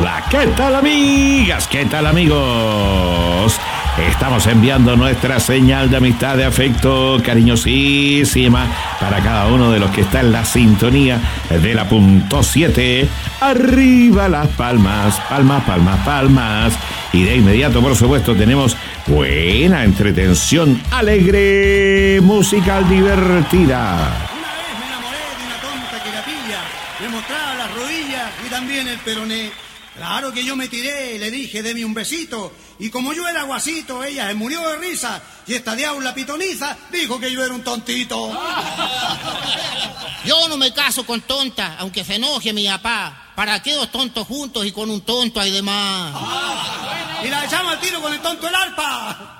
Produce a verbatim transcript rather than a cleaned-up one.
Hola, ¿qué tal amigas? ¿Qué tal amigos? Estamos enviando nuestra señal de amistad, de afecto cariñosísima para cada uno de los que está en la sintonía de la punto siete. Arriba las palmas, palmas, palmas, palmas. Y de inmediato, por supuesto, tenemos buena entretención, alegre, musical, divertida. Una vez me enamoré de una tonta que capilla, me mostraba las rodillas y también el peroné. Claro que yo me tiré y le dije, deme un besito. Y como yo era guasito, ella se murió de risa. Y esta diabla pitoniza dijo que yo era un tontito. Yo no me caso con tonta, aunque se enoje mi papá. ¿Para qué dos tontos juntos y con un tonto hay de más? Y la echamos al tiro con el tonto el arpa.